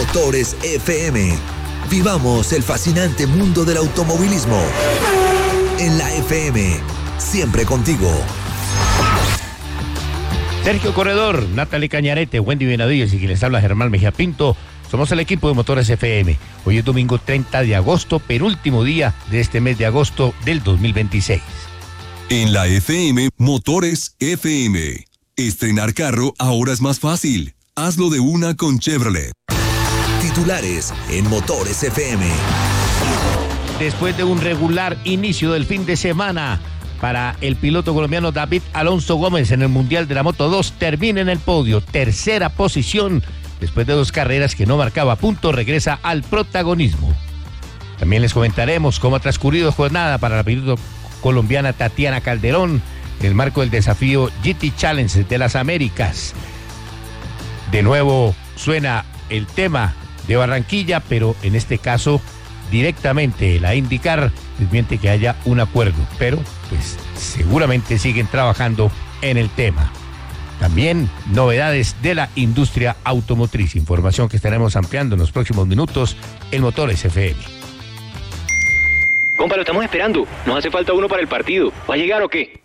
Motores FM. Vivamos el fascinante mundo del automovilismo. En la FM, siempre contigo. Sergio Corredor, Natalie Cañarete, Wendy Benavides y quien les habla Germán Mejía Pinto. Somos el equipo de Motores FM. Hoy es domingo 30 de agosto, penúltimo día de este mes de agosto del 2026. En la FM, Motores FM. Estrenar carro ahora es más fácil. Hazlo de una con Chevrolet. Titulares en Motores FM. Después de un regular inicio del fin de semana para el piloto colombiano David Alonso Gómez en el Mundial de la Moto 2, termina en el podio, tercera posición. Después de 2 carreras que no marcaba puntos, regresa al protagonismo. También les comentaremos cómo ha transcurrido jornada para la piloto colombiana Tatiana Calderón en el marco del desafío GT Challenge de las Américas. De nuevo suena el tema de Barranquilla, pero en este caso directamente la IndyCar desmiente que haya un acuerdo, pero pues seguramente siguen trabajando en el tema. También novedades de la industria automotriz, información que estaremos ampliando en los próximos minutos en Motores FM. Compa, lo estamos esperando. Nos hace falta uno para el partido. ¿Va a llegar o qué?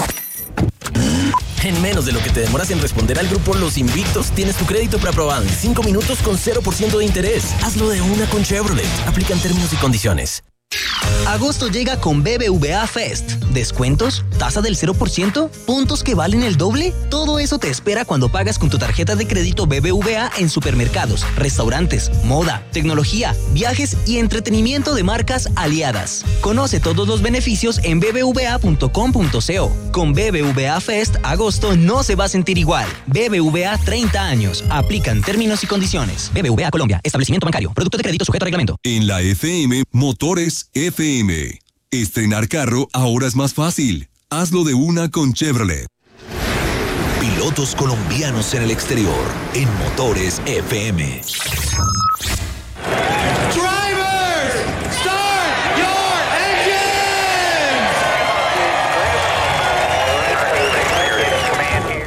En menos de lo que te demoras en responder al grupo Los Invictos, tienes tu crédito preaprobado en 5 minutos con 0% de interés. Hazlo de una con Chevrolet. Aplican términos y condiciones. Agosto llega con BBVA Fest. ¿Descuentos? ¿Tasa del 0%? ¿Puntos que valen el doble? Todo eso te espera cuando pagas con tu tarjeta de crédito BBVA en supermercados, restaurantes, moda, tecnología, viajes y entretenimiento de marcas aliadas. Conoce todos los beneficios en bbva.com.co. Con BBVA Fest, agosto no se va a sentir igual. BBVA 30 años. Aplican términos y condiciones. BBVA Colombia. Establecimiento bancario. Producto de crédito sujeto a reglamento. En la FM, Motores FM. Estrenar carro ahora es más fácil. Hazlo de una con Chevrolet. Pilotos colombianos en el exterior en Motores FM. Drivers, start your engines.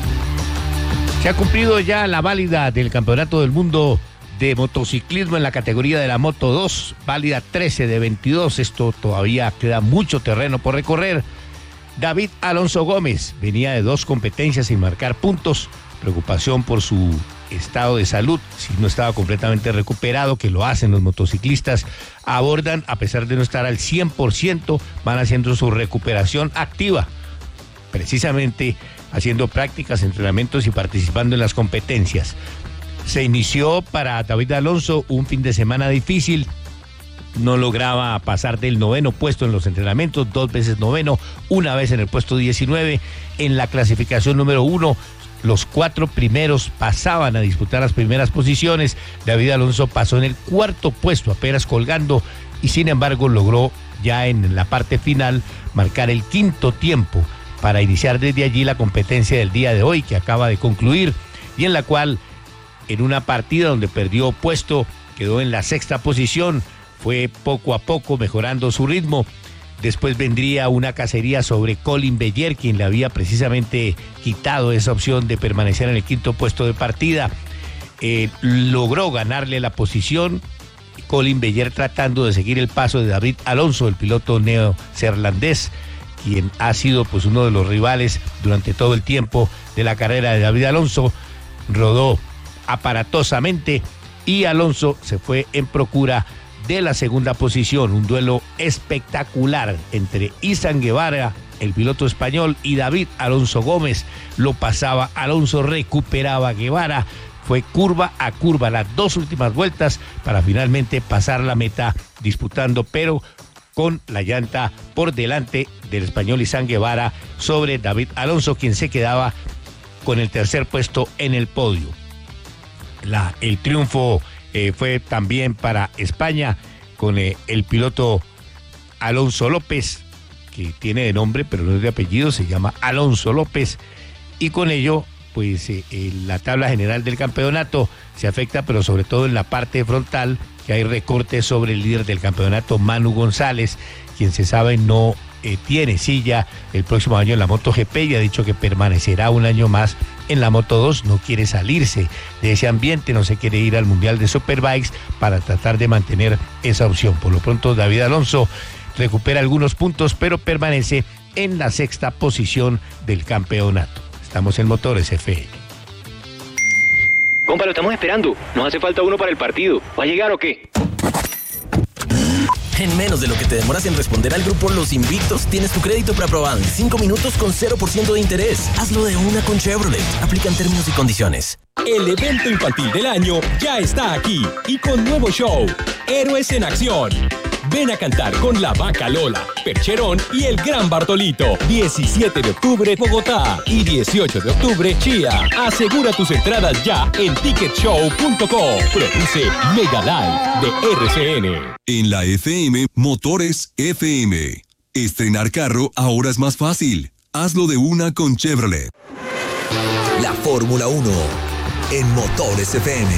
Se ha cumplido ya la válida del Campeonato del Mundo de motociclismo en la categoría de la Moto 2, válida 13 de 22. Esto todavía queda mucho terreno por recorrer. David Alonso Gómez venía de 2 competencias sin marcar puntos, preocupación por su estado de salud, si no estaba completamente recuperado, que lo hacen los motociclistas, abordan a pesar de no estar al 100%, van haciendo su recuperación activa, precisamente haciendo prácticas, entrenamientos y participando en las competencias. Se inició para David Alonso un fin de semana difícil, no lograba pasar del 9º puesto en los entrenamientos, 2 veces 9º, una vez en el puesto 19, en la clasificación número 1, los 4 primeros pasaban a disputar las primeras posiciones. David Alonso pasó en el 4º puesto, apenas colgando, y sin embargo logró ya en la parte final marcar el 5º tiempo para iniciar desde allí la competencia del día de hoy, que acaba de concluir, y en la cual en una partida donde perdió puesto, quedó en la 6ª posición, fue poco a poco mejorando su ritmo. Después vendría una cacería sobre Colin Beyer, quien le había precisamente quitado esa opción de permanecer en el 5º puesto de partida. Logró ganarle la posición, Colin Beyer tratando de seguir el paso de David Alonso, el piloto neozelandés, quien ha sido pues uno de los rivales durante todo el tiempo de la carrera de David Alonso. Rodó aparatosamente y Alonso se fue en procura de la 2ª posición. Un duelo espectacular entre Izan Guevara, el piloto español, y David Alonso Gómez. Lo pasaba Alonso, recuperaba Guevara, fue curva a curva las 2 últimas vueltas para finalmente pasar la meta disputando, pero con la llanta por delante del español Izan Guevara sobre David Alonso, quien se quedaba con el 3er puesto en el podio. El triunfo fue también para España con el piloto Alonso López, que tiene de nombre pero no es de apellido, se llama Alonso López, y con ello pues la tabla general del campeonato se afecta, pero sobre todo en la parte frontal, que hay recortes sobre el líder del campeonato, Manu González, quien se sabe no tiene silla el próximo año en la MotoGP y ha dicho que permanecerá un año más en la Moto 2 no quiere salirse de ese ambiente, no se quiere ir al Mundial de Superbikes para tratar de mantener esa opción. Por lo pronto, David Alonso recupera algunos puntos, pero permanece en la 6ª posición del campeonato. Estamos en Motores FM. Compa, lo estamos esperando. Nos hace falta uno para el partido. ¿Va a llegar o qué? En menos de lo que te demoras en responder al grupo Los Invictos, tienes tu crédito preaprobado en 5 minutos con 0% de interés. Hazlo de una con Chevrolet. Aplican términos y condiciones. El evento infantil del año ya está aquí y con nuevo show, Héroes en Acción. Ven a cantar con la Vaca Lola, Percherón y el Gran Bartolito. 17 de octubre, Bogotá y 18 de octubre, Chía. Asegura tus entradas ya en ticketshow.com. Produce Mega Live de RCN. En la FM, Motores FM. Estrenar carro ahora es más fácil. Hazlo de una con Chevrolet. La Fórmula 1 en Motores FM.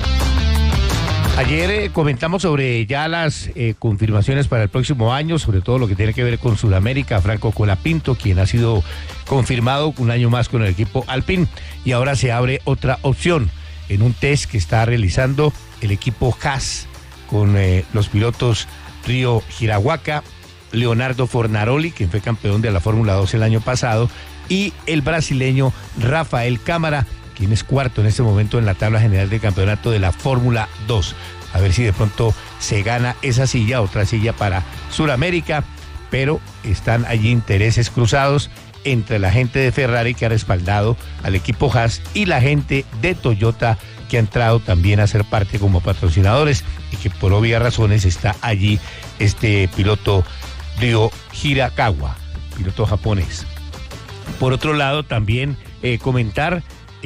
Ayer comentamos sobre ya las confirmaciones para el próximo año, sobre todo lo que tiene que ver con Sudamérica. Franco Colapinto, quien ha sido confirmado un año más con el equipo Alpine, y ahora se abre otra opción en un test que está realizando el equipo Haas con los pilotos Río Hiraoka, Leonardo Fornaroli, quien fue campeón de la Fórmula 2 el año pasado, y el brasileño Rafael Cámara, quien es cuarto en este momento en la tabla general del campeonato de la Fórmula 2. A ver si de pronto se gana esa silla, otra silla para Sudamérica, pero están allí intereses cruzados entre la gente de Ferrari, que ha respaldado al equipo Haas, y la gente de Toyota, que ha entrado también a ser parte como patrocinadores, y que por obvias razones está allí este piloto Ryo Hirakawa, piloto japonés. Por otro lado, también comentar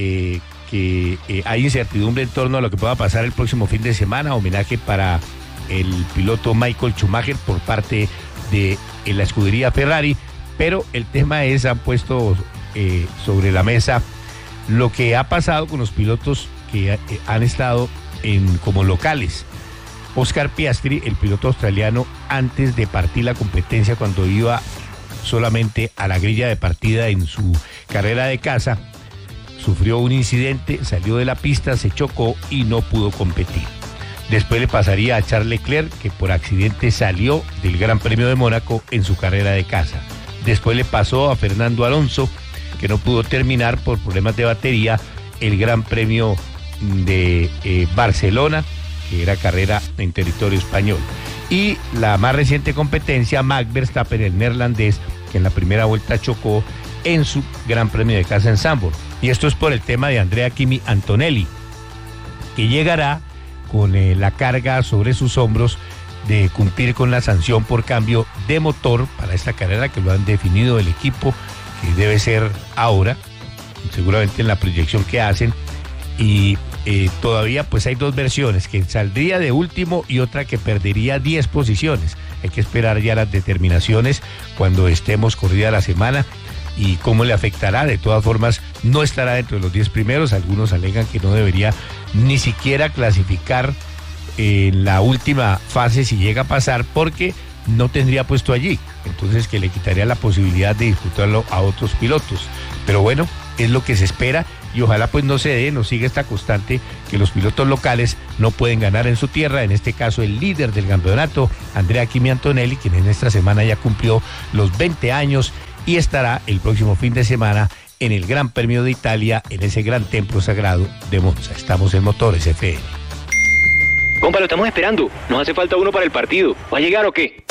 que hay incertidumbre en torno a lo que pueda pasar el próximo fin de semana. Homenaje para el piloto Michael Schumacher por parte de la escudería Ferrari, pero el tema es, han puesto sobre la mesa lo que ha pasado con los pilotos que han estado como locales. Oscar Piastri, el piloto australiano, antes de partir la competencia, cuando iba solamente a la grilla de partida en su carrera de casa, sufrió un incidente, salió de la pista, se chocó y no pudo competir. Después le pasaría a Charles Leclerc, que por accidente salió del Gran Premio de Mónaco en su carrera de casa. Después le pasó a Fernando Alonso, que no pudo terminar por problemas de batería el Gran Premio de Barcelona, que era carrera en territorio español. Y la más reciente competencia, Max Verstappen, el neerlandés, que en la primera vuelta chocó en su Gran Premio de casa en Zandvoort. Y esto es por el tema de Andrea Kimi Antonelli, que llegará con la carga sobre sus hombros de cumplir con la sanción por cambio de motor para esta carrera, que lo han definido el equipo, que debe ser ahora, seguramente en la proyección que hacen. Y todavía pues hay dos versiones, que saldría de último y otra que perdería 10 posiciones. Hay que esperar ya las determinaciones cuando estemos corrida la semana y cómo le afectará. De todas formas, no estará dentro de los 10 primeros. Algunos alegan que no debería ni siquiera clasificar en la última fase si llega a pasar, porque no tendría puesto allí, entonces que le quitaría la posibilidad de disputarlo a otros pilotos. Pero bueno, es lo que se espera, y ojalá pues no se dé, no siga esta constante que los pilotos locales no pueden ganar en su tierra. En este caso, el líder del campeonato, Andrea Kimi Antonelli, quien en esta semana ya cumplió los 20 años y estará el próximo fin de semana en el Gran Premio de Italia, en ese gran templo sagrado de Monza. Estamos en Motores FM. Compa, lo estamos esperando. Nos hace falta uno para el partido. ¿Va a llegar o qué?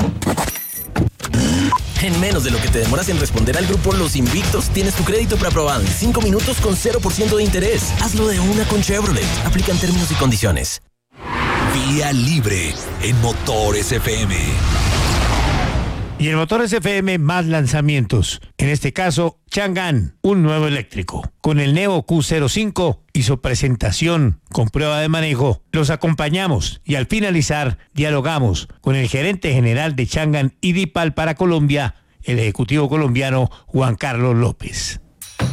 En menos de lo que te demoras en responder al grupo Los Invictos, tienes tu crédito preaprobado en 5 minutos con 0% de interés. Hazlo de una con Chevrolet. Aplican términos y condiciones. Vía Libre en Motores FM. Y en Motores FM, más lanzamientos. En este caso, Chang'an, un nuevo eléctrico. Con el Neo Q05 hizo presentación con prueba de manejo. Los acompañamos y al finalizar dialogamos con el gerente general de Chang'an y Dipal para Colombia, el ejecutivo colombiano Juan Carlos López.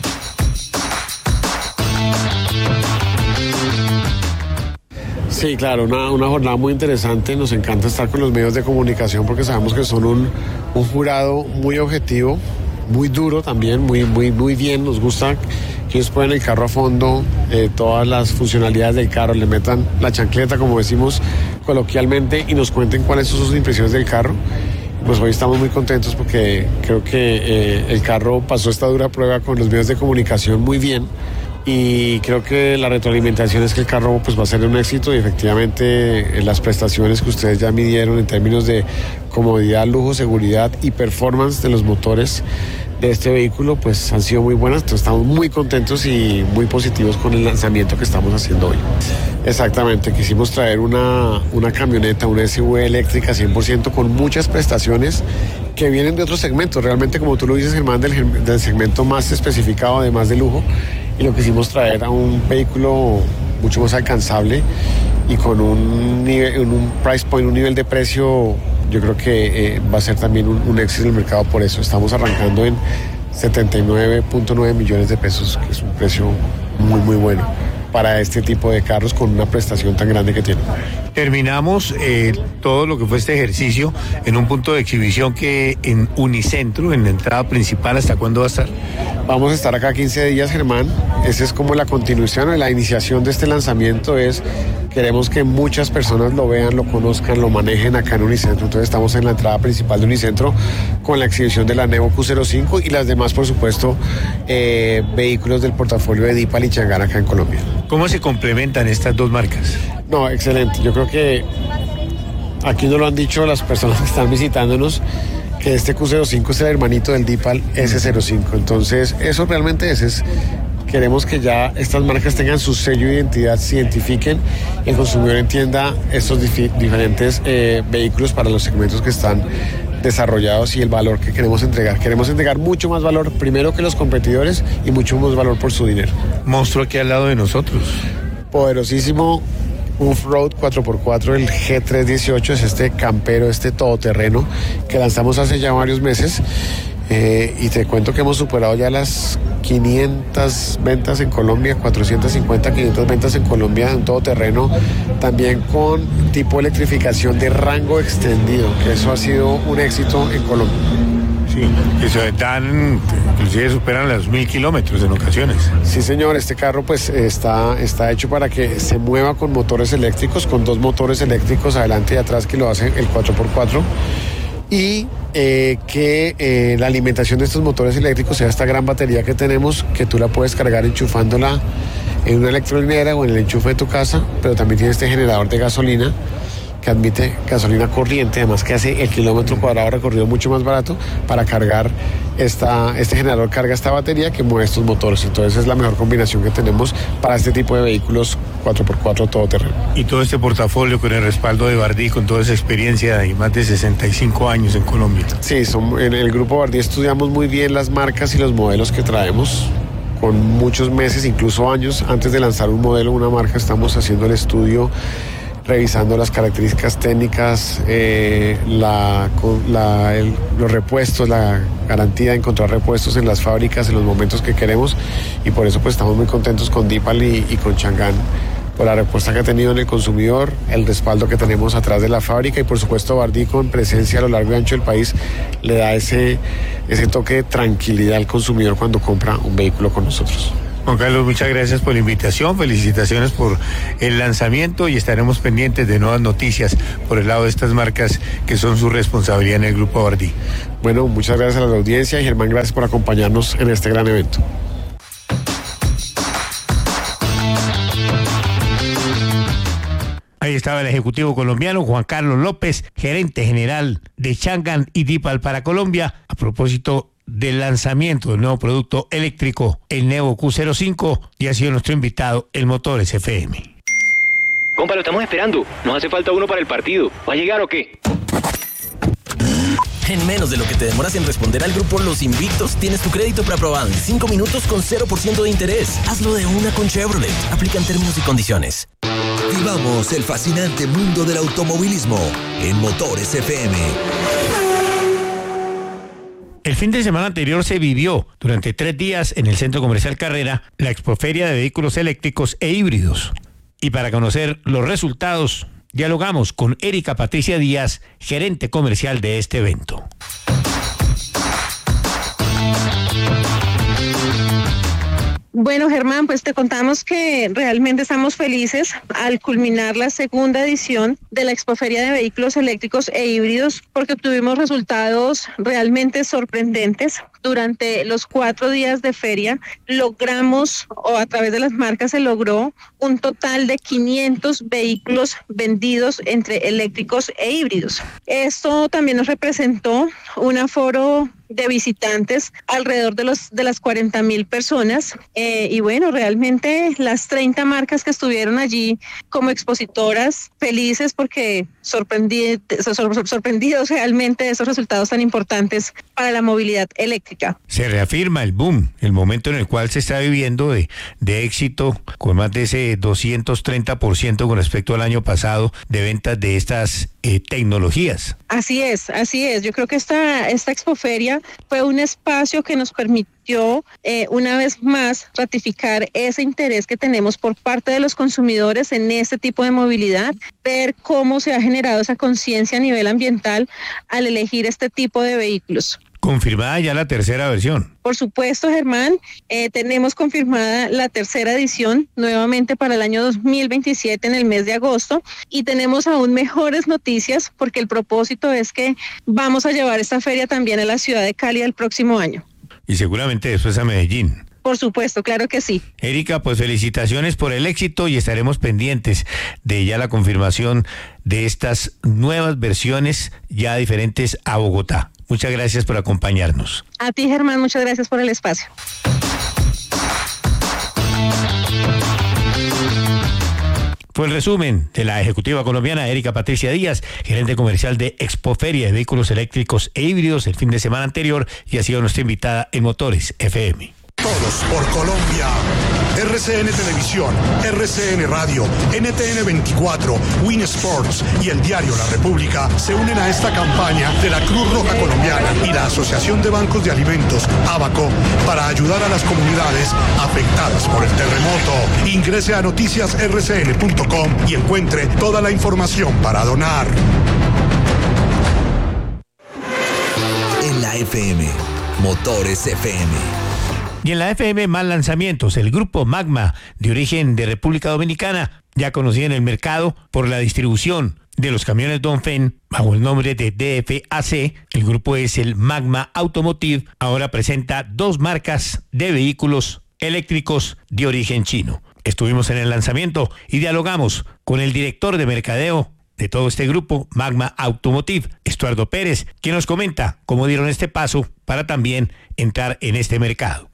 Sí, claro, una jornada muy interesante. Nos encanta estar con los medios de comunicación porque sabemos que son un jurado muy objetivo, muy duro también, muy bien. Nos gusta que ellos ponen el carro a fondo, todas las funcionalidades del carro, le metan la chancleta, como decimos coloquialmente, y nos cuenten cuáles son sus impresiones del carro. Pues hoy estamos muy contentos porque creo que el carro pasó esta dura prueba con los medios de comunicación muy bien. Y creo que la retroalimentación es que el carro pues va a ser un éxito y efectivamente las prestaciones que ustedes ya midieron en términos de comodidad, lujo, seguridad y performance de los motores de este vehículo pues han sido muy buenas. Entonces estamos muy contentos y muy positivos con el lanzamiento que estamos haciendo hoy. Exactamente, quisimos traer una camioneta, una SUV eléctrica 100% con muchas prestaciones que vienen de otros segmentos. Realmente, como tú lo dices, Germán, del segmento más especificado, además de lujo. Y lo quisimos traer a un vehículo mucho más alcanzable y con un price point, un nivel de precio, yo creo que va a ser también un éxito en el mercado. Por eso estamos arrancando en 79.9 millones de pesos, que es un precio muy, muy bueno para este tipo de carros con una prestación tan grande que tiene. Terminamos todo lo que fue este ejercicio en un punto de exhibición que en Unicentro, en la entrada principal. ¿Hasta cuándo va a estar? Vamos a estar acá 15 días, Germán. Esa es como la continuación o la iniciación de este lanzamiento. Queremos que muchas personas lo vean, lo conozcan, lo manejen acá en Unicentro. Entonces estamos en la entrada principal de Unicentro con la exhibición de la Nevo Q05 y las demás, por supuesto, vehículos del portafolio de DIPAL y Chang'an acá en Colombia. ¿Cómo se complementan estas dos marcas? No, excelente. Yo creo que aquí nos lo han dicho las personas que están visitándonos, que este Q05 es el hermanito del DIPAL S05. Entonces, eso realmente queremos que ya estas marcas tengan su sello de identidad, se identifiquen y el consumidor entienda estos diferentes vehículos para los segmentos que están desarrollados y el valor que queremos entregar. Queremos entregar mucho más valor, primero que los competidores, y mucho más valor por su dinero. Monstruo aquí al lado de nosotros. Poderosísimo Off-Road 4x4, el G318, es este campero, este todoterreno que lanzamos hace ya varios meses. Y te cuento que hemos superado ya las 500 ventas en Colombia, 450, 500 ventas en Colombia, en todo terreno, también con tipo electrificación de rango extendido, que eso ha sido un éxito en Colombia. Sí, que se dan, inclusive superan los 1000 kilómetros en ocasiones. Sí, señor, este carro pues está hecho para que se mueva con motores eléctricos, con 2 motores eléctricos adelante y atrás que lo hace el 4x4. Y que la alimentación de estos motores eléctricos sea esta gran batería que tenemos, que tú la puedes cargar enchufándola en una electrolinera o en el enchufe de tu casa, pero también tiene este generador de gasolina que admite gasolina corriente, además que hace el kilómetro cuadrado recorrido mucho más barato para cargar este generador carga esta batería que mueve estos motores. Entonces es la mejor combinación que tenemos para este tipo de vehículos 4x4 todoterreno. Y todo este portafolio con el respaldo de Bardí, con toda esa experiencia y más de 65 años en Colombia. Sí, en el grupo Bardí estudiamos muy bien las marcas y los modelos que traemos. Con muchos meses, incluso años, antes de lanzar un modelo, una marca, estamos haciendo el estudio, revisando las características técnicas, los repuestos, la garantía de encontrar repuestos en las fábricas en los momentos que queremos, y por eso pues estamos muy contentos con DIPAL y con Chang'an por la respuesta que ha tenido en el consumidor, el respaldo que tenemos atrás de la fábrica, y por supuesto Bardí, con presencia a lo largo y ancho del país, le da ese toque de tranquilidad al consumidor cuando compra un vehículo con nosotros. Juan Carlos, muchas gracias por la invitación, felicitaciones por el lanzamiento y estaremos pendientes de nuevas noticias por el lado de estas marcas que son su responsabilidad en el Grupo Bardí. Bueno, muchas gracias a la audiencia y Germán, gracias por acompañarnos en este gran evento. Ahí estaba el ejecutivo colombiano Juan Carlos López, gerente general de Chang'an y DIPAL para Colombia, a propósito del lanzamiento del nuevo producto eléctrico, el Nevo Q05, y ha sido nuestro invitado el Motores FM. Compa, lo estamos esperando. Nos hace falta uno para el partido. ¿Va a llegar o qué? En menos de lo que te demoras en responder al grupo Los Invictos, tienes tu crédito preaprobado en 5 minutos con 0% de interés. Hazlo de una con Chevrolet. Aplican términos y condiciones. Vivamos el fascinante mundo del automovilismo en Motores FM. El fin de semana anterior se vivió durante 3 días en el Centro Comercial Carrera la Expoferia de Vehículos Eléctricos e Híbridos. Y para conocer los resultados, dialogamos con Erika Patricia Díaz, gerente comercial de este evento. Bueno, Germán, pues te contamos que realmente estamos felices al culminar la segunda edición de la Expoferia de Vehículos Eléctricos e Híbridos, porque obtuvimos resultados realmente sorprendentes. Durante los 4 días de feria logramos, o a través de las marcas se logró, un total de 500 vehículos vendidos entre eléctricos e híbridos. Esto también nos representó un aforo de visitantes alrededor de las 40,000 personas y bueno, realmente las 30 marcas que estuvieron allí como expositoras felices porque sorprendidos realmente de esos resultados tan importantes para la movilidad eléctrica. Se reafirma el boom, el momento en el cual se está viviendo de éxito, con más de ese 230% con respecto al año pasado de ventas de estas tecnologías. Así es. Yo creo que esta expoferia fue un espacio que nos permitió una vez más ratificar ese interés que tenemos por parte de los consumidores en este tipo de movilidad, ver cómo se ha generado esa conciencia a nivel ambiental al elegir este tipo de vehículos. Confirmada ya la tercera versión. Por supuesto, Germán, tenemos confirmada la tercera edición nuevamente para el año 2027 en el mes de agosto y tenemos aún mejores noticias porque el propósito es que vamos a llevar esta feria también a la ciudad de Cali el próximo año. Y seguramente después a Medellín. Por supuesto, claro que sí. Erika, pues felicitaciones por el éxito y estaremos pendientes de ya la confirmación de estas nuevas versiones ya diferentes a Bogotá. Muchas gracias por acompañarnos. A ti, Germán, muchas gracias por el espacio. Fue el resumen de la ejecutiva colombiana Erika Patricia Díaz, gerente comercial de Expoferia de Vehículos Eléctricos e Híbridos el fin de semana anterior y ha sido nuestra invitada en Motores FM. Todos por Colombia. RCN Televisión, RCN Radio, NTN 24, Win Sports y el diario La República se unen a esta campaña de la Cruz Roja Colombiana y la Asociación de Bancos de Alimentos, ABACO, para ayudar a las comunidades afectadas por el terremoto. Ingrese a noticiasrcn.com y encuentre toda la información para donar. En la FM, Motores FM. Y en la FM más lanzamientos, el grupo Magma, de origen de República Dominicana, ya conocido en el mercado por la distribución de los camiones Dongfeng bajo el nombre de DFAC, el grupo es el Magma Automotive, ahora presenta 2 marcas de vehículos eléctricos de origen chino. Estuvimos en el lanzamiento y dialogamos con el director de mercadeo de todo este grupo, Magma Automotive, Estuardo Pérez, quien nos comenta cómo dieron este paso para también entrar en este mercado.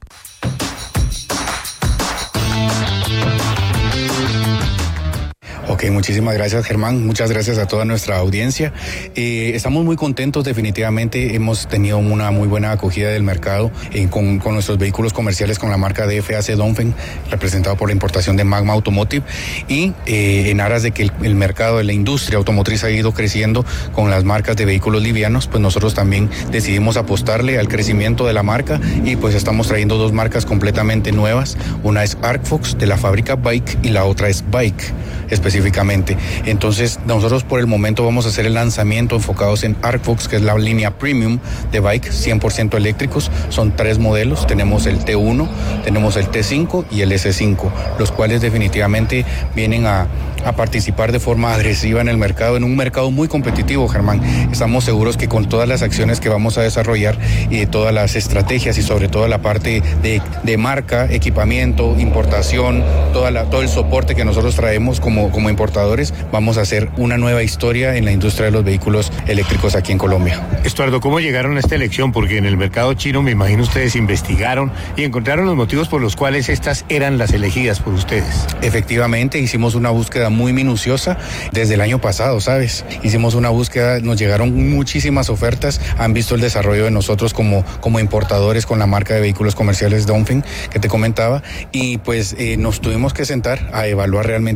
Ok, muchísimas gracias, Germán. Muchas gracias a toda nuestra audiencia. Estamos muy contentos, definitivamente. Hemos tenido una muy buena acogida del mercado con nuestros vehículos comerciales con la marca DFAC Dongfeng, representado por la importación de Magma Automotive. Y en aras de que el mercado de la industria automotriz ha ido creciendo con las marcas de vehículos livianos, pues nosotros también decidimos apostarle al crecimiento de la marca y pues estamos trayendo 2 marcas completamente nuevas. Una es Arcfox de la fábrica Bike y la otra es Bike específicamente. Entonces nosotros por el momento vamos a hacer el lanzamiento enfocados en Arcfox, que es la línea premium de bike 100% eléctricos. Son 3 modelos, tenemos el T1, tenemos el T5 y el S5, los cuales definitivamente vienen a participar de forma agresiva en el mercado, en un mercado muy competitivo, Germán. Estamos seguros que con todas las acciones que vamos a desarrollar y todas las estrategias y sobre todo la parte de marca, equipamiento, importación, todo el soporte que nosotros traemos como importadores, vamos a hacer una nueva historia en la industria de los vehículos eléctricos aquí en Colombia. Estuardo, ¿cómo llegaron a esta elección? Porque en el mercado chino me imagino ustedes investigaron y encontraron los motivos por los cuales estas eran las elegidas por ustedes. Efectivamente, hicimos una búsqueda muy minuciosa desde el año pasado, ¿sabes? Hicimos una búsqueda, nos llegaron muchísimas ofertas, han visto el desarrollo de nosotros como importadores con la marca de vehículos comerciales Dongfeng que te comentaba y pues nos tuvimos que sentar a evaluar realmente quiénes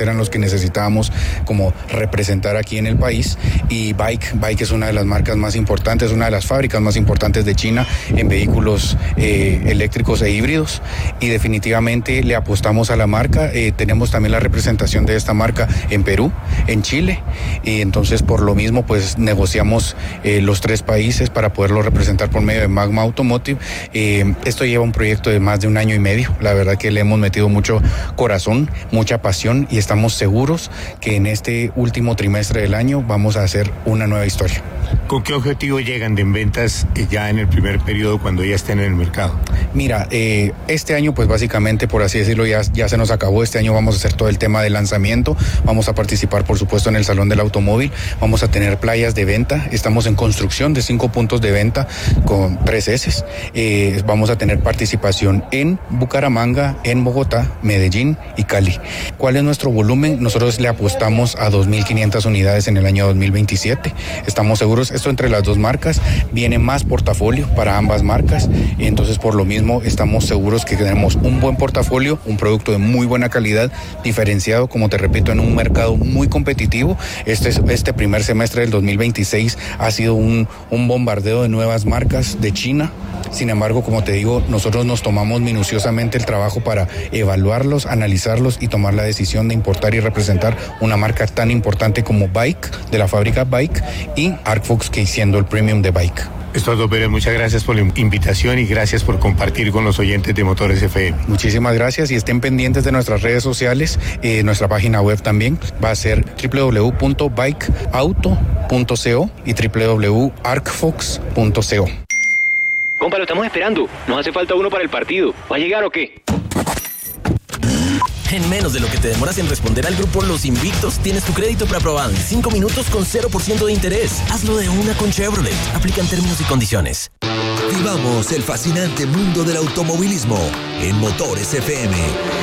eran los que necesitábamos como representar aquí en el país, y Bike es una de las marcas más importantes, una de las fábricas más importantes de China en vehículos eléctricos e híbridos, y definitivamente le apostamos a la marca. Tenemos también la representación de esta marca en Perú, en Chile, y entonces por lo mismo pues negociamos los 3 países para poderlo representar por medio de Magma Automotive. Esto lleva un proyecto de más de 1 año y medio. La verdad que le hemos metido mucho corazón, mucha pasión, y estamos seguros que en este último trimestre del año vamos a hacer una nueva historia. ¿Con qué objetivo llegan de ventas ya en el primer periodo cuando ya estén en el mercado? Mira, este año pues básicamente, por así decirlo, ya se nos acabó. Este año vamos a hacer todo el tema de lanzamiento, vamos a participar por supuesto en el Salón del Automóvil, vamos a tener playas de venta, estamos en construcción de 5 puntos de venta con 3 S. Vamos a tener participación en Bucaramanga, en Bogotá, Medellín y Cali. ¿Cuál es nuestro volumen? Nosotros le apostamos a 2.500 unidades en el año 2027. Estamos seguros, esto entre las 2 marcas, viene más portafolio para ambas marcas, y entonces por lo mismo estamos seguros que tenemos un buen portafolio, un producto de muy buena calidad, diferenciado, como te repito, en un mercado muy competitivo. Este primer semestre del 2026 ha sido un bombardeo de nuevas marcas de China. Sin embargo, como te digo, nosotros nos tomamos minuciosamente el trabajo para evaluarlos, analizarlos y tomar la decisión de importar y representar una marca tan importante como Bike, de la fábrica Bike, y Arcfox, que siendo el premium de Bike. Estuardo Pérez, muchas gracias por la invitación y gracias por compartir con los oyentes de Motores FM. Muchísimas gracias, y estén pendientes de nuestras redes sociales. Nuestra página web también va a ser www.bikeauto.co y www.arcfox.co. Compa, lo estamos esperando. Nos hace falta uno para el partido. ¿Va a llegar o qué? En menos de lo que te demoras en responder al grupo Los Invictos, tienes tu crédito preaprobado en 5 minutos con 0% de interés. Hazlo de una con Chevrolet. Aplican términos y condiciones. Vivamos el fascinante mundo del automovilismo en Motores FM.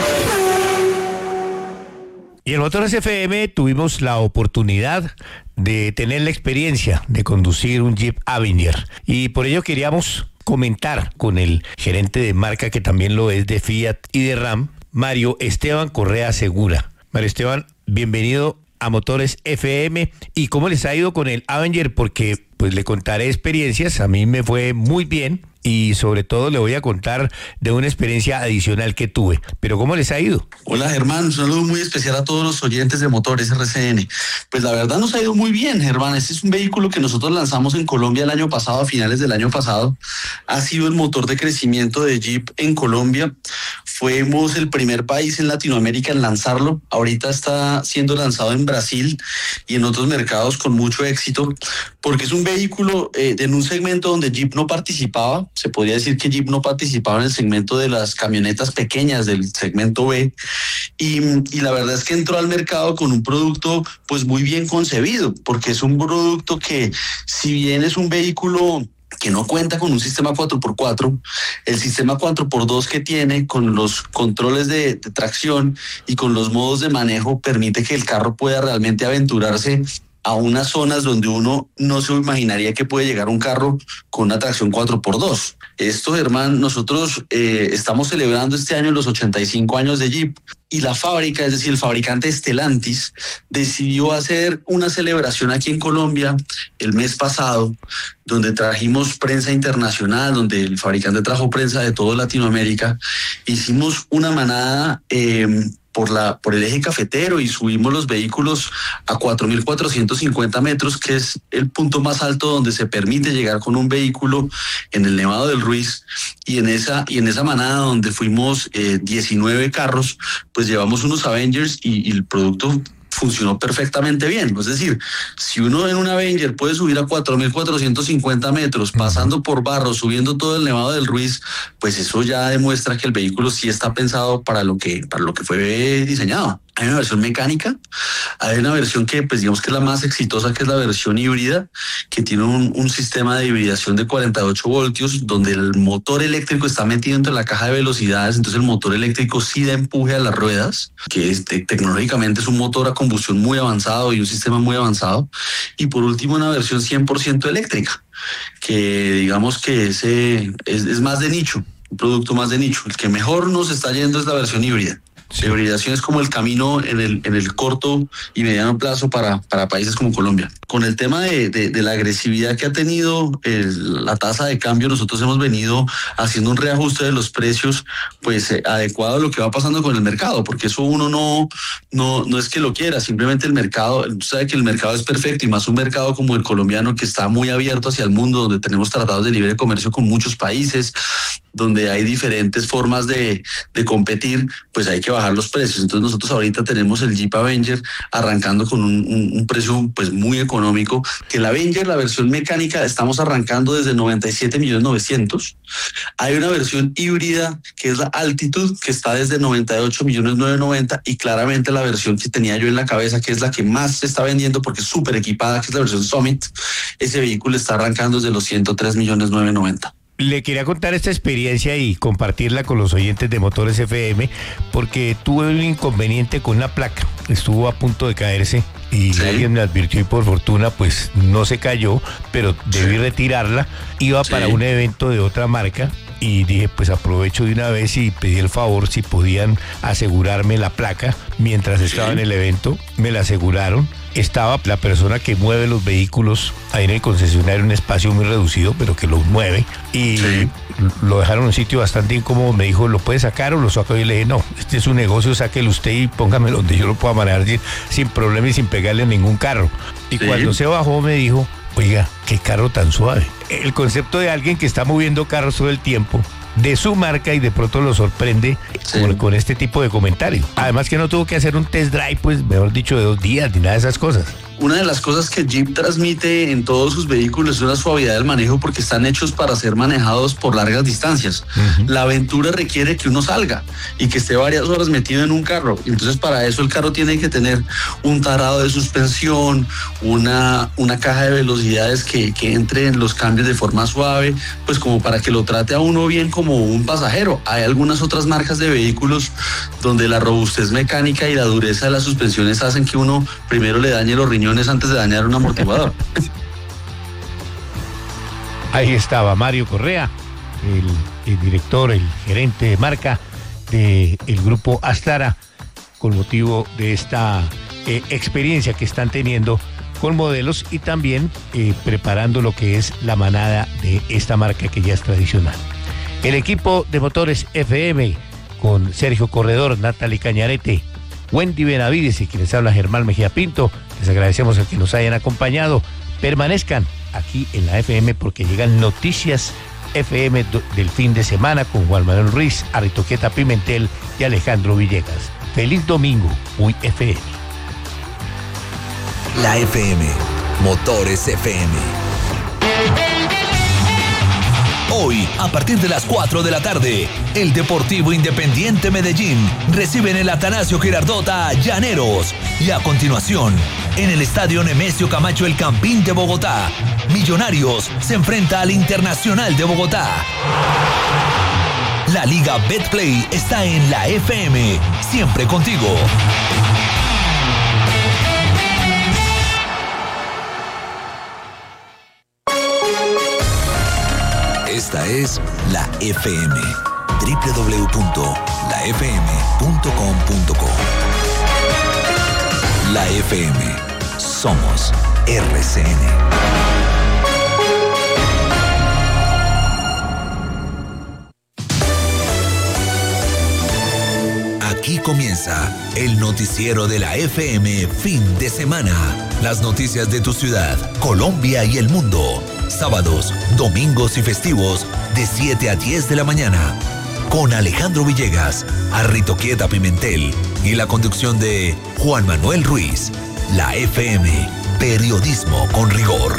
Y en Motores FM tuvimos la oportunidad de tener la experiencia de conducir un Jeep Avenger, y por ello queríamos comentar con el gerente de marca, que también lo es de Fiat y de Ram, Mario Esteban Correa Segura. Mario Esteban, bienvenido a Motores FM. ¿Y cómo les ha ido con el Avenger? Porque pues le contaré experiencias, a mí me fue muy bien, y sobre todo le voy a contar de una experiencia adicional que tuve. Pero ¿cómo les ha ido? Hola Germán, un saludo muy especial a todos los oyentes de Motores RCN. Pues la verdad nos ha ido muy bien, Germán. Este es un vehículo que nosotros lanzamos en Colombia el año pasado, a finales del año pasado. Ha sido el motor de crecimiento de Jeep en Colombia. Fuimos el primer país en Latinoamérica en lanzarlo. Ahorita está siendo lanzado en Brasil y en otros mercados con mucho éxito, porque es un vehículo en un segmento donde Jeep no participaba. Se podría decir que Jeep no participaba en el segmento de las camionetas pequeñas, del segmento B, y la verdad es que entró al mercado con un producto pues muy bien concebido, porque es un producto que, si bien es un vehículo que no cuenta con un sistema 4x4, el sistema 4x2 que tiene, con los controles de tracción y con los modos de manejo, permite que el carro pueda realmente aventurarse a unas zonas donde uno no se imaginaría que puede llegar un carro con una tracción 4x2. Esto, Germán, nosotros estamos celebrando este año los 85 años de Jeep, y la fábrica, es decir, el fabricante Stellantis, decidió hacer una celebración aquí en Colombia el mes pasado, donde trajimos prensa internacional, donde el fabricante trajo prensa de toda Latinoamérica. Hicimos una manada por el eje cafetero y subimos los vehículos a 4.450 metros, que es el punto más alto donde se permite llegar con un vehículo en el Nevado del Ruiz. Y en esa manada, donde fuimos 19 carros, pues llevamos unos Avengers y el producto funcionó perfectamente bien. Es decir, si uno en un Avenger puede subir a 4.450 metros, pasando por barro, subiendo todo el Nevado del Ruiz, pues eso ya demuestra que el vehículo sí está pensado para lo que fue diseñado. Hay una versión mecánica, hay una versión que pues digamos que es la más exitosa, que es la versión híbrida, que tiene un sistema de hibridación de 48 voltios, donde el motor eléctrico está metido entre la caja de velocidades. Entonces el motor eléctrico sí da empuje a las ruedas, que tecnológicamente es un motor a combustión muy avanzado y un sistema muy avanzado. Y por último, una versión 100% eléctrica, que digamos que es más de nicho, un producto más de nicho. El que mejor nos está yendo es la versión híbrida. Sí. La hibridación es como el camino en el corto y mediano plazo para países como Colombia. Con el tema de la agresividad que ha tenido la tasa de cambio, nosotros hemos venido haciendo un reajuste de los precios, pues adecuado a lo que va pasando con el mercado, porque eso uno no es que lo quiera, simplemente el mercado, sabe que el mercado es perfecto, y más un mercado como el colombiano, que está muy abierto hacia el mundo, donde tenemos tratados de libre comercio con muchos países, donde hay diferentes formas de competir, pues hay que bajar los precios. Entonces nosotros ahorita tenemos el Jeep Avenger arrancando con un precio pues muy económico, que el Avenger, la versión mecánica, estamos arrancando desde 97.900.000. Hay una versión híbrida que es la Altitude, que está desde 98.990.000, y claramente la versión que tenía yo en la cabeza, que es la que más se está vendiendo porque es súper equipada, que es la versión Summit, ese vehículo está arrancando desde los 103.990.000. Le quería contar esta experiencia y compartirla con los oyentes de Motores FM, porque tuve un inconveniente con una placa. Estuvo a punto de caerse y alguien me advirtió, y por fortuna pues no se cayó, pero debí retirarla. Iba para un evento de otra marca y dije, pues aprovecho de una vez y pedí el favor si podían asegurarme la placa mientras estaba en el evento. Me la aseguraron. Estaba la persona que mueve los vehículos ahí en el concesionario, un espacio muy reducido, pero que los mueve, y lo dejaron en un sitio bastante incómodo. Me dijo, ¿lo puede sacar o lo saco? Y le dije, no, este es su negocio, sáquelo usted y póngamelo donde yo lo pueda manejar sin problema y sin pegarle a ningún carro. Y cuando se bajó me dijo, oiga, qué carro tan suave. El concepto de alguien que está moviendo carros todo el tiempo, de su marca, y de pronto lo sorprende con este tipo de comentarios. Además que no tuvo que hacer un test drive, pues mejor dicho, de 2 días ni nada de esas cosas. Una de las cosas que Jeep transmite en todos sus vehículos es una suavidad del manejo, porque están hechos para ser manejados por largas distancias. La aventura requiere que uno salga y que esté varias horas metido en un carro. Entonces, para eso el carro tiene que tener un tarado de suspensión, una caja de velocidades que entre en los cambios de forma suave, pues como para que lo trate a uno bien como un pasajero. Hay algunas otras marcas de vehículos donde la robustez mecánica y la dureza de las suspensiones hacen que uno primero le dañe los riñones antes de dañar un amortiguador. Ahí estaba Mario Correa, el director, el gerente de marca del grupo Astara, con motivo de esta experiencia que están teniendo con modelos, y también preparando lo que es la manada de esta marca que ya es tradicional. El equipo de Motores FM, con Sergio Corredor, Natalie Cañarete, Wendy Benavides y quienes habla Germán Mejía Pinto, les agradecemos a que nos hayan acompañado. Permanezcan aquí en la FM, porque llegan Noticias FM del fin de semana con Juan Manuel Ruiz, Arritoqueta Pimentel y Alejandro Villegas. Feliz domingo, muy FM. La FM, Motores FM. Hoy, a partir de las 4 de la tarde, el Deportivo Independiente Medellín recibe en el Atanasio Girardot a Llaneros. Y a continuación, en el Estadio Nemesio Camacho El Campín de Bogotá, Millonarios se enfrenta al Internacional de Bogotá. La Liga Betplay está en la FM, siempre contigo. Esta es la FM, www.lafm.com.co. La FM, somos RCN. Aquí comienza el noticiero de la FM fin de semana. Las noticias de tu ciudad, Colombia y el mundo. Sábados, domingos y festivos de 7 a 10 de la mañana. Con Alejandro Villegas, Arritoqueta Pimentel y la conducción de Juan Manuel Ruiz. La FM, periodismo con rigor.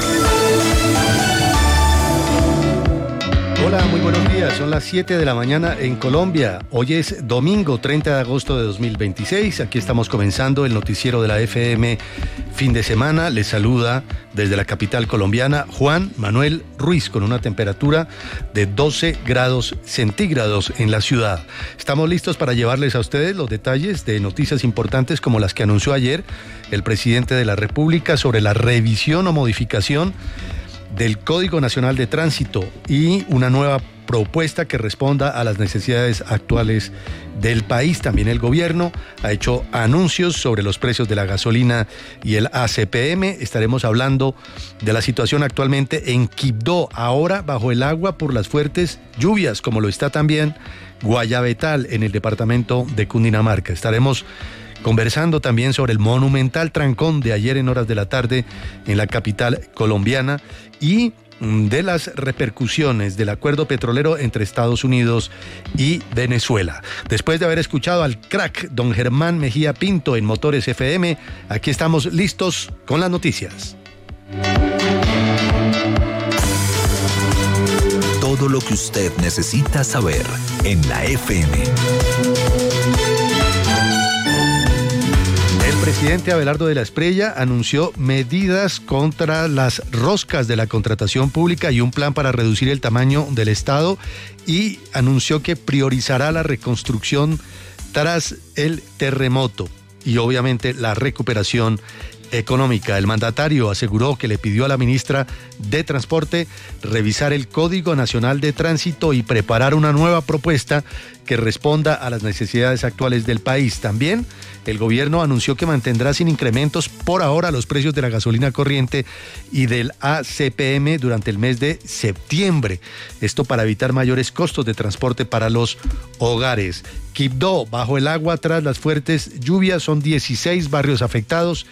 Hola, muy buenos días. Son las 7 de la mañana en Colombia. Hoy es domingo 30 de agosto de 2026. Aquí estamos comenzando el noticiero de la FM fin de semana. Les saluda desde la capital colombiana Juan Manuel Ruiz, con una temperatura de 12 grados centígrados en la ciudad. Estamos listos para llevarles a ustedes los detalles de noticias importantes como las que anunció ayer el presidente de la República sobre la revisión o modificación del Código Nacional de Tránsito y una nueva propuesta que responda a las necesidades actuales del país. También el gobierno ha hecho anuncios sobre los precios de la gasolina y el ACPM. Estaremos hablando de la situación actualmente en Quibdó, ahora bajo el agua por las fuertes lluvias, como lo está también Guayabetal en el departamento de Cundinamarca. Estaremos conversando también sobre el monumental trancón de ayer en horas de la tarde en la capital colombiana y de las repercusiones del acuerdo petrolero entre Estados Unidos y Venezuela. Después de haber escuchado al crack don Germán Mejía Pinto en Motores FM, aquí estamos listos con las noticias. Todo lo que usted necesita saber en la FM. El presidente Abelardo de la Espriella anunció medidas contra las roscas de la contratación pública y un plan para reducir el tamaño del Estado, y anunció que priorizará la reconstrucción tras el terremoto y obviamente la recuperación económica. El mandatario aseguró que le pidió a la ministra de Transporte revisar el Código Nacional de Tránsito y preparar una nueva propuesta que responda a las necesidades actuales del país. También el gobierno anunció que mantendrá sin incrementos por ahora los precios de la gasolina corriente y del ACPM durante el mes de septiembre. Esto para evitar mayores costos de transporte para los hogares. Quibdó, bajo el agua tras las fuertes lluvias, son 16 barrios afectados,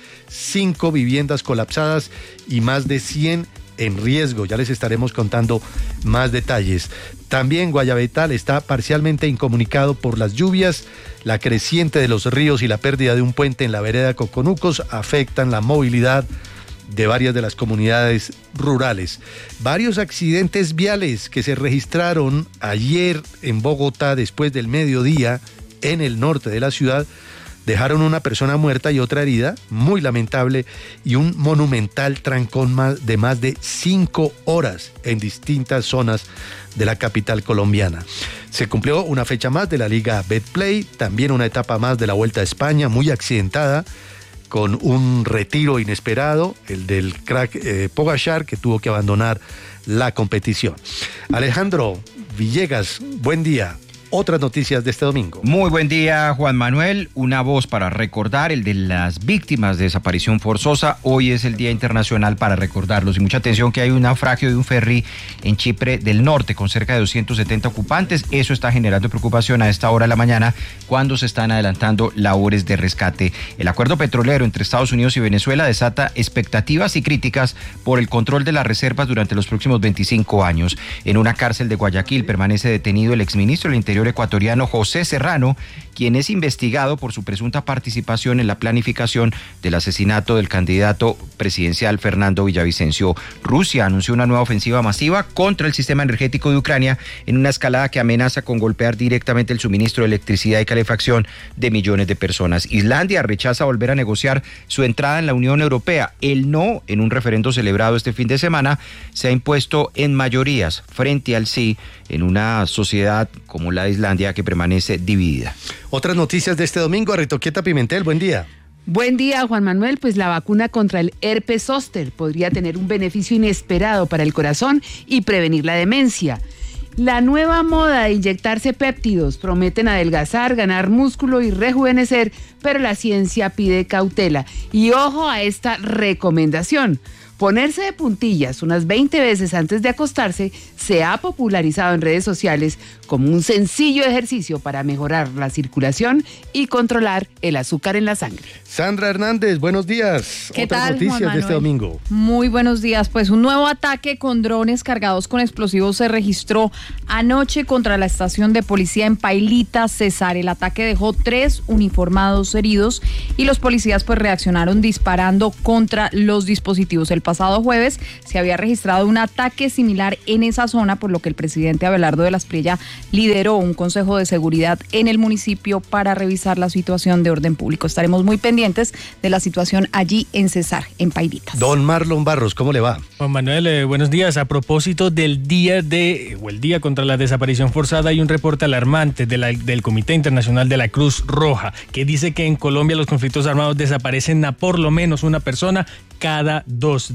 5 viviendas colapsadas y más de 100 en riesgo. Ya les estaremos contando más detalles. También Guayabetal está parcialmente incomunicado por las lluvias. La creciente de los ríos y la pérdida de un puente en la vereda Coconucos afectan la movilidad de varias de las comunidades rurales. Varios accidentes viales que se registraron ayer en Bogotá después del mediodía en el norte de la ciudad dejaron una persona muerta y otra herida, muy lamentable, y un monumental trancón de más de 5 horas en distintas zonas de la capital colombiana. Se cumplió una fecha más de la Liga Betplay, también una etapa más de la Vuelta a España, muy accidentada, con un retiro inesperado, el del crack Pogačar, que tuvo que abandonar la competición. Alejandro Villegas, buen día. Otras noticias de este domingo. Muy buen día, Juan Manuel. Una voz para recordar el de las víctimas de desaparición forzosa. Hoy es el Día Internacional para recordarlos. Y mucha atención que hay un naufragio de un ferry en Chipre del Norte con cerca de 270 ocupantes. Eso está generando preocupación a esta hora de la mañana cuando se están adelantando labores de rescate. El acuerdo petrolero entre Estados Unidos y Venezuela desata expectativas y críticas por el control de las reservas durante los próximos 25 años. En una cárcel de Guayaquil permanece detenido el exministro del Interior ecuatoriano José Serrano, quien es investigado por su presunta participación en la planificación del asesinato del candidato presidencial Fernando Villavicencio. Rusia anunció una nueva ofensiva masiva contra el sistema energético de Ucrania en una escalada que amenaza con golpear directamente el suministro de electricidad y calefacción de millones de personas. Islandia rechaza volver a negociar su entrada en la Unión Europea. El no, en un referendo celebrado este fin de semana, se ha impuesto en mayorías frente al sí en una sociedad como la de Islandia que permanece dividida. Otras noticias de este domingo, Ritoquieta Pimentel, buen día. Buen día, Juan Manuel. Pues la vacuna contra el herpes zóster podría tener un beneficio inesperado para el corazón y prevenir la demencia. La nueva moda de inyectarse péptidos prometen adelgazar, ganar músculo y rejuvenecer, pero la ciencia pide cautela. Y ojo a esta recomendación. Ponerse de puntillas unas 20 veces antes de acostarse se ha popularizado en redes sociales como un sencillo ejercicio para mejorar la circulación y controlar el azúcar en la sangre. Sandra Hernández, buenos días. ¿Qué Otras tal, noticias Juan de este Manuel? domingo. Muy buenos días. Pues un nuevo ataque con drones cargados con explosivos se registró anoche contra la estación de policía en Pailita, Cesar. El ataque dejó 3 uniformados heridos y los policías pues reaccionaron disparando contra los dispositivos. El pasado jueves se había registrado un ataque similar en esa zona, por lo que el presidente Abelardo de la Espriella lideró un consejo de seguridad en el municipio para revisar la situación de orden público. Estaremos muy pendientes de la situación allí en Cesar, en Pailitas. Don Marlon Barros, ¿cómo le va? Juan Manuel, buenos días. A propósito del día contra la desaparición forzada, hay un reporte alarmante del Comité Internacional de la Cruz Roja que dice que en Colombia los conflictos armados desaparecen a por lo menos una persona cada 2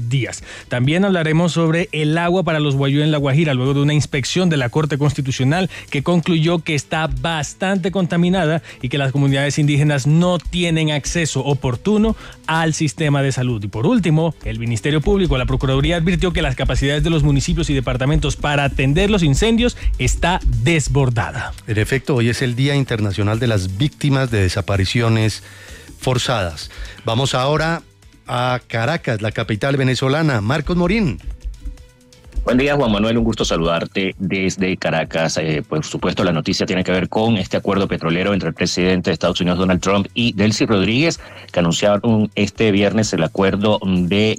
días. También hablaremos sobre el agua para los Wayuu en La Guajira, luego de una inspección de la Corte Constitucional que concluyó que está bastante contaminada y que las comunidades indígenas no tienen acceso oportuno al sistema de salud. Y por último, el Ministerio Público, la Procuraduría advirtió que las capacidades de los municipios y departamentos para atender los incendios está desbordada. En efecto, hoy es el Día Internacional de las Víctimas de Desapariciones Forzadas. Vamos ahora a Caracas, la capital venezolana. Marcos Morín. Buen día, Juan Manuel, un gusto saludarte desde Caracas. Por supuesto, la noticia tiene que ver con este acuerdo petrolero entre el presidente de Estados Unidos, Donald Trump, y Delcy Rodríguez, que anunciaron este viernes el acuerdo de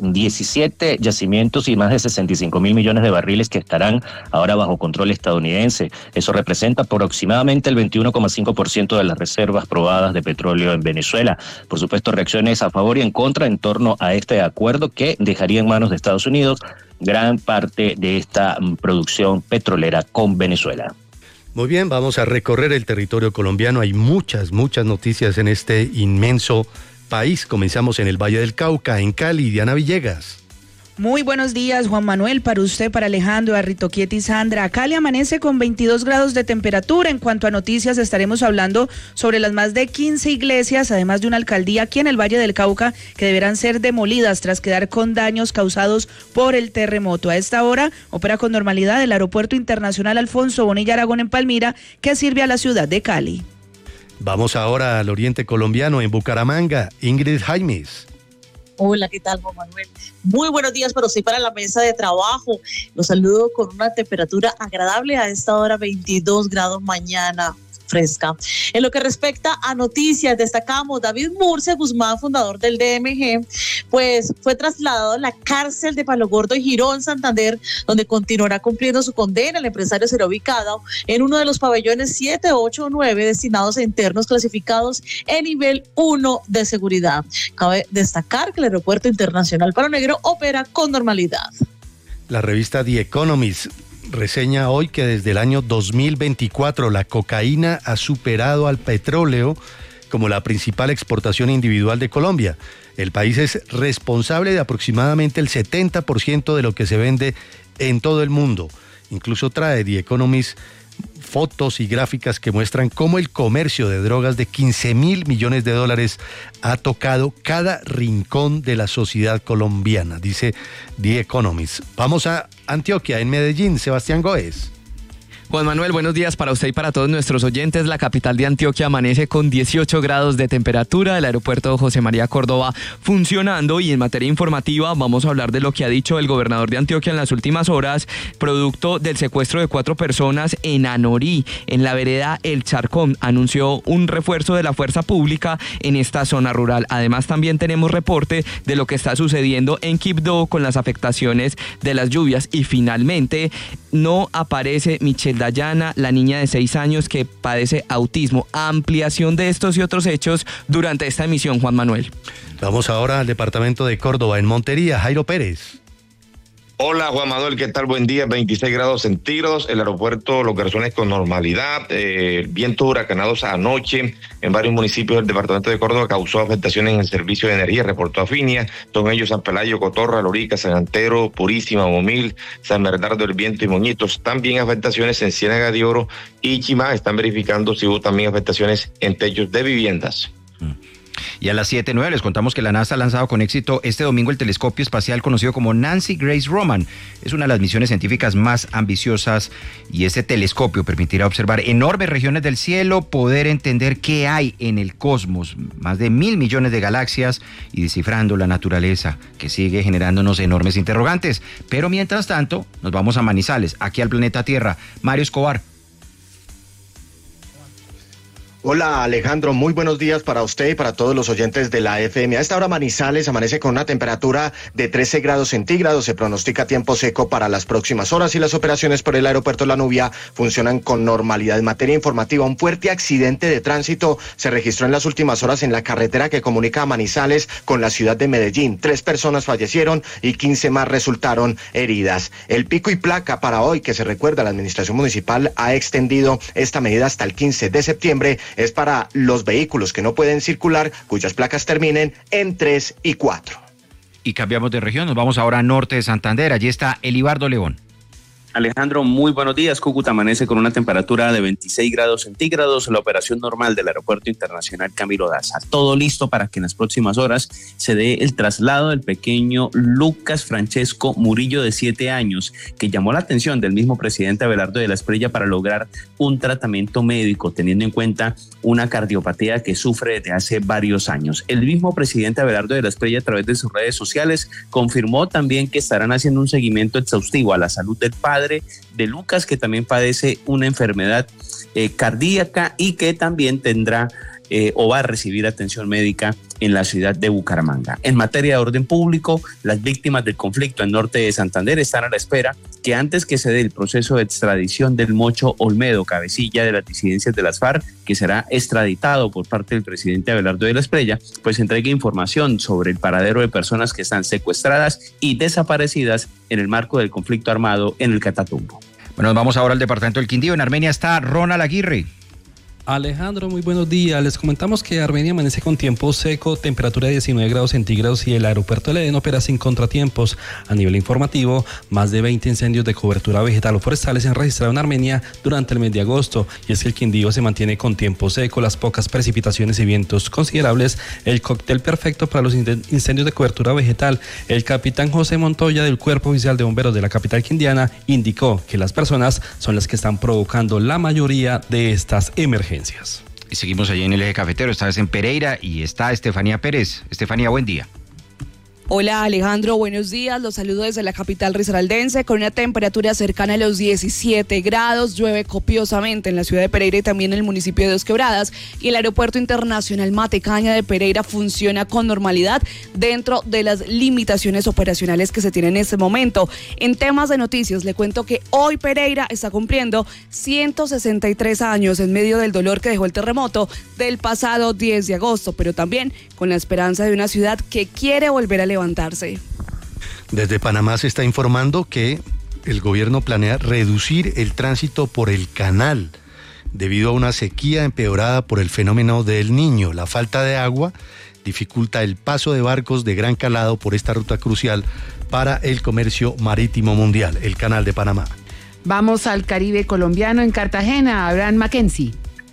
17 yacimientos y más de 65.000 millones de barriles que estarán ahora bajo control estadounidense. Eso representa aproximadamente el 21,5% de las reservas probadas de petróleo en Venezuela. Por supuesto, reacciones a favor y en contra en torno a este acuerdo que dejaría en manos de Estados Unidos gran parte de esta producción petrolera con Venezuela. Muy bien, vamos a recorrer el territorio colombiano. Hay muchas noticias en este inmenso país. Comenzamos en el Valle del Cauca, en Cali. Diana Villegas. Muy buenos días, Juan Manuel, para usted, para Alejandro, a Ritoquieta y Sandra. Cali amanece con 22 grados de temperatura. En cuanto a noticias, estaremos hablando sobre las más de 15 iglesias, además de una alcaldía aquí en el Valle del Cauca, que deberán ser demolidas tras quedar con daños causados por el terremoto. A esta hora opera con normalidad el Aeropuerto Internacional Alfonso Bonilla Aragón en Palmira, que sirve a la ciudad de Cali. Vamos ahora al oriente colombiano, en Bucaramanga. Ingrid Jaimes. Hola, ¿qué tal, Juan Manuel? Muy buenos días para usted y para la mesa de trabajo. Los saludo con una temperatura agradable a esta hora, 22 grados mañana. Fresca. En lo que respecta a noticias, destacamos David Murcia Guzmán, fundador del DMG, pues fue trasladado a la cárcel de Palo Gordo y Girón, Santander, donde continuará cumpliendo su condena. El empresario será ubicado en uno de los pabellones 7, 8 o 9 destinados a internos clasificados en nivel 1 de seguridad. Cabe destacar que el Aeropuerto Internacional Palo Negro opera con normalidad. La revista The Economist reseña hoy que desde el año 2024 la cocaína ha superado al petróleo como la principal exportación individual de Colombia. El país es responsable de aproximadamente el 70% de lo que se vende en todo el mundo. Incluso trae The Economist fotos y gráficas que muestran cómo el comercio de drogas de 15.000 millones de dólares ha tocado cada rincón de la sociedad colombiana, dice The Economist. Vamos a Antioquia, en Medellín, Sebastián Góez. Juan Manuel, buenos días para usted y para todos nuestros oyentes. La capital de Antioquia amanece con 18 grados de temperatura, el aeropuerto José María Córdoba funcionando, y en materia informativa vamos a hablar de lo que ha dicho el gobernador de Antioquia en las últimas horas, producto del secuestro de 4 personas en Anorí, en la vereda El Charcón. Anunció un refuerzo de la fuerza pública en esta zona rural. Además, también tenemos reporte de lo que está sucediendo en Quibdó con las afectaciones de las lluvias. Y finalmente, no aparece Michelle Dayana, la niña de 6 años que padece autismo. Ampliación de estos y otros hechos durante esta emisión, Juan Manuel. Vamos ahora al departamento de Córdoba, en Montería, Jairo Pérez. Hola, Juan Manuel, ¿qué tal? Buen día, 26 grados centígrados, el aeropuerto, los operaciones con normalidad, vientos huracanados anoche en varios municipios del departamento de Córdoba causó afectaciones en el servicio de energía, reportó Afinia, son ellos San Pelayo, Cotorra, Lorica, San Antero, Purísima, Momil, San Bernardo del Viento y Moñitos. También afectaciones en Ciénaga de Oro y Chimá. Están verificando si hubo también afectaciones en techos de viviendas. Y a las 7:09 les contamos que la NASA ha lanzado con éxito este domingo el telescopio espacial conocido como Nancy Grace Roman. Es una de las misiones científicas más ambiciosas y este telescopio permitirá observar enormes regiones del cielo, poder entender qué hay en el cosmos, más de 1.000 millones de galaxias, y descifrando la naturaleza que sigue generándonos enormes interrogantes. Pero mientras tanto, nos vamos a Manizales, aquí al planeta Tierra. Mario Escobar. Hola Alejandro, muy buenos días para usted y para todos los oyentes de la FM. A esta hora Manizales amanece con una temperatura de 13 grados centígrados. Se pronostica tiempo seco para las próximas horas y las operaciones por el aeropuerto La Nubia funcionan con normalidad. En materia informativa, un fuerte accidente de tránsito se registró en las últimas horas en la carretera que comunica a Manizales con la ciudad de Medellín. 3 personas fallecieron y 15 más resultaron heridas. El pico y placa para hoy, que se recuerda, la administración municipal ha extendido esta medida hasta el 15 de septiembre. Es para los vehículos que no pueden circular, cuyas placas terminen en 3 y 4. Y cambiamos de región, nos vamos ahora a norte de Santander. Allí está Elibardo León. Alejandro, muy buenos días. Cúcuta amanece con una temperatura de 26 grados centígrados. La operación normal del Aeropuerto Internacional Camilo Daza. Todo listo para que en las próximas horas se dé el traslado del pequeño Lucas Francesco Murillo, de 7 años, que llamó la atención del mismo presidente Abelardo de la Espriella para lograr un tratamiento médico, teniendo en cuenta una cardiopatía que sufre desde hace varios años. El mismo presidente Abelardo de la Espriella, a través de sus redes sociales, confirmó también que estarán haciendo un seguimiento exhaustivo a la salud del padre de Lucas, que también padece una enfermedad cardíaca y que también tendrá o va a recibir atención médica en la ciudad de Bucaramanga. En materia de orden público, las víctimas del conflicto en norte de Santander están a la espera que antes que se dé el proceso de extradición del Mocho Olmedo, cabecilla de las disidencias de las FARC, que será extraditado por parte del presidente Abelardo de la Espriella, pues entregue información sobre el paradero de personas que están secuestradas y desaparecidas en el marco del conflicto armado en el Catatumbo. Bueno, nos vamos ahora al departamento del Quindío. En Armenia está Ronald Aguirre. Alejandro, muy buenos días. Les comentamos que Armenia amanece con tiempo seco, temperatura de 19 grados centígrados y el aeropuerto del Edén opera sin contratiempos. A nivel informativo, más de 20 incendios de cobertura vegetal o forestales se han registrado en Armenia durante el mes de agosto. Y es que el Quindío se mantiene con tiempo seco, las pocas precipitaciones y vientos considerables, el cóctel perfecto para los incendios de cobertura vegetal. El capitán José Montoya, del Cuerpo Oficial de Bomberos de la capital quindiana, indicó que las personas son las que están provocando la mayoría de estas emergencias. Y seguimos allí en el eje cafetero, esta vez en Pereira, y está Estefanía Pérez. Estefanía, buen día. Hola Alejandro, buenos días. Los saludo desde la capital risaraldense con una temperatura cercana a los 17 grados. Llueve copiosamente en la ciudad de Pereira y también en el municipio de Dos Quebradas. Y el aeropuerto internacional Matecaña de Pereira funciona con normalidad dentro de las limitaciones operacionales que se tienen en este momento. En temas de noticias, le cuento que hoy Pereira está cumpliendo 163 años en medio del dolor que dejó el terremoto del pasado 10 de agosto, pero también con la esperanza de una ciudad que quiere volver a levantarse. Desde Panamá se está informando que el gobierno planea reducir el tránsito por el canal debido a una sequía empeorada por el fenómeno del Niño. La falta de agua dificulta el paso de barcos de gran calado por esta ruta crucial para el comercio marítimo mundial, el Canal de Panamá. Vamos al Caribe colombiano, en Cartagena, Abraham Mackenzie.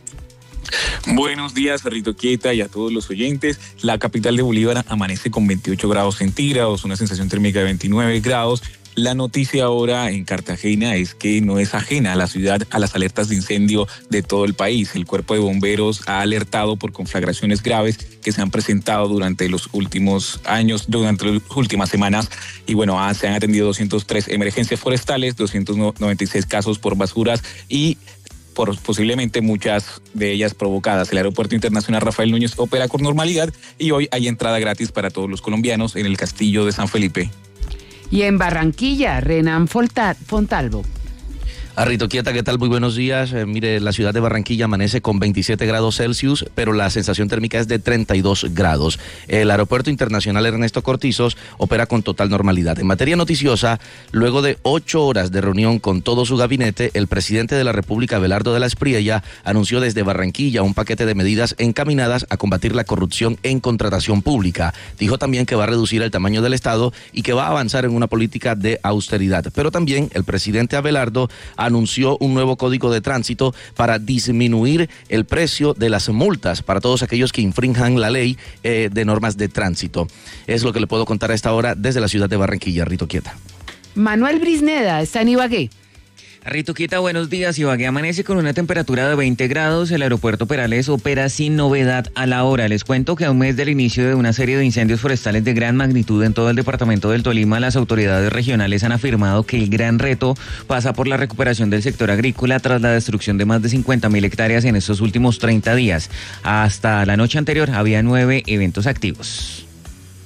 Buenos días, Rito Quieta, y a todos los oyentes. La capital de Bolívar amanece con 28 grados centígrados, una sensación térmica de 29 grados. La noticia ahora en Cartagena es que no es ajena a la ciudad a las alertas de incendio de todo el país. El Cuerpo de Bomberos ha alertado por conflagraciones graves que se han presentado durante los últimos años, durante las últimas semanas. Y bueno, se han atendido 203 emergencias forestales, 296 casos por basuras y posiblemente muchas de ellas provocadas. El Aeropuerto Internacional Rafael Núñez opera con normalidad y hoy hay entrada gratis para todos los colombianos en el Castillo de San Felipe. Y en Barranquilla, Renan Fontalvo. Rito Quieta, ¿qué tal? Muy buenos días. Mire, la ciudad de Barranquilla amanece con 27 grados Celsius, pero la sensación térmica es de 32 grados. El Aeropuerto Internacional Ernesto Cortizos opera con total normalidad. En materia noticiosa, luego de 8 horas de reunión con todo su gabinete, el presidente de la República, Abelardo de la Espriella, anunció desde Barranquilla un paquete de medidas encaminadas a combatir la corrupción en contratación pública. Dijo también que va a reducir el tamaño del Estado y que va a avanzar en una política de austeridad. Pero también el presidente Abelardo anunció un nuevo código de tránsito para disminuir el precio de las multas para todos aquellos que infrinjan la ley de normas de tránsito. Es lo que le puedo contar a esta hora desde la ciudad de Barranquilla, Rito Quieta. Manuel Brisneda está en Ibagué. Rito Quieta, buenos días. Ibagué amanece con una temperatura de 20 grados. El aeropuerto Perales opera sin novedad a la hora. Les cuento que a un mes del inicio de una serie de incendios forestales de gran magnitud en todo el departamento del Tolima, las autoridades regionales han afirmado que el gran reto pasa por la recuperación del sector agrícola tras la destrucción de más de 50.000 hectáreas en estos últimos 30 días. Hasta la noche anterior había 9 eventos activos.